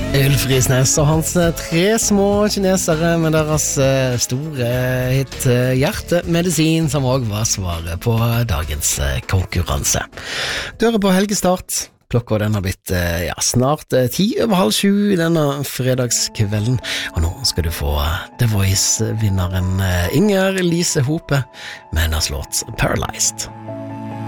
Ulf Risnes og hans tre små kinesere med deres store hit Hjertemedisin, som også var svaret på dagens konkurranse. Du hører på Helgestart. Klokka den har blitt snart 7:10 denne fredagskvelden, og nå skal du få The Voice-vinneren Inger Lise Hope med hennes låt Paralyzed.